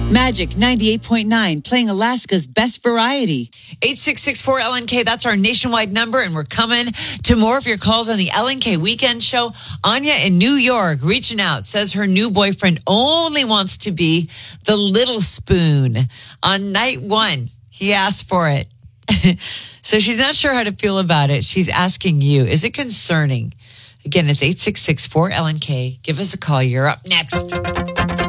Magic 98.9, playing Alaska's best variety. 866-4LNK, that's our nationwide number, and we're coming to more of your calls on the LNK Weekend Show. Anya in New York reaching out, says her new boyfriend only wants to be the little spoon. On night one, he asked for it. So she's not sure how to feel about it. She's asking you, is it concerning? Again, it's 866-4LNK. Give us a call. You're up next.